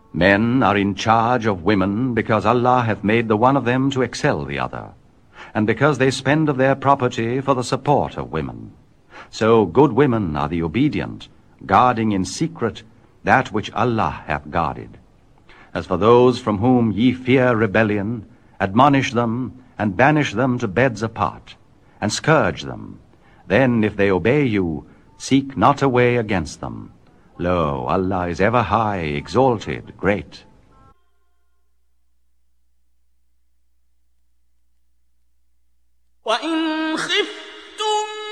Men are in charge of women because Allah hath made the one of them to excel the other, and because they spend of their property for the support of women. So good women are the obedient, guarding in secret that which Allah hath guarded. As for those from whom ye fear rebellion, admonish them, and banish them to beds apart, and scourge them. Then, if they obey you, seek not a way against them. Lo, Allah is ever high, exalted, great. وَإِنْ خِفْتُمْ